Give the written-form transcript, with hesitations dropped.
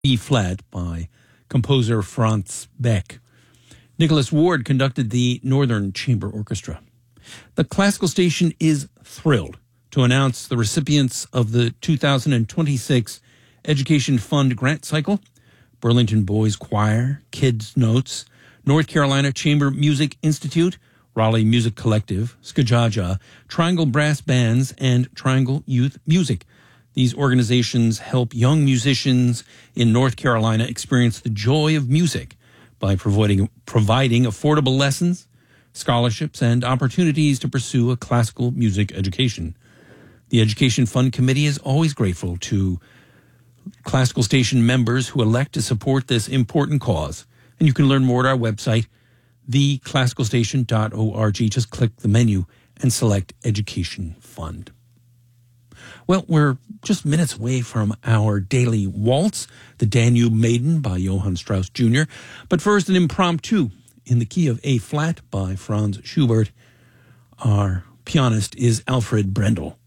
B flat by composer Franz Beck. Nicholas Ward conducted the Northern Chamber Orchestra. The classical station is thrilled to announce the recipients of the 2026 Education Fund grant cycle: Burlington Boys Choir, Kids Notes, North Carolina Chamber Music Institute, Raleigh Music Collective, Skajaja, Triangle Brass Bands, and Triangle Youth Music. These organizations help young musicians in North Carolina experience the joy of music by providing affordable lessons, scholarships, and opportunities to pursue a classical music education. The Education Fund Committee is always grateful to classical station members who elect to support this important cause. And you can learn more at our website, theclassicalstation.org. Just click the menu and select Education Fund. Well, we're just minutes away from our daily waltz, the Danube Maiden by Johann Strauss Jr. But first, an impromptu in the key of A flat by Franz Schubert. Our pianist is Alfred Brendel.